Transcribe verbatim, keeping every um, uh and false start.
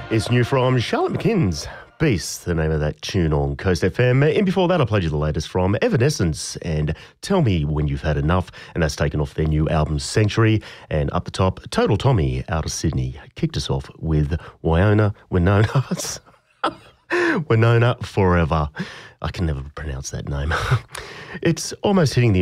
It's new from Charlotte McKinn's Beast, the name of that tune on Coast F M. And before that, I played you the latest from Evanescence and Tell Me When You've Had Enough, and that's taken off their new album Sanctuary. And up the top, Total Tommy out of Sydney kicked us off with Wyona Winona. Winona Forever. I can never pronounce that name. It's almost hitting the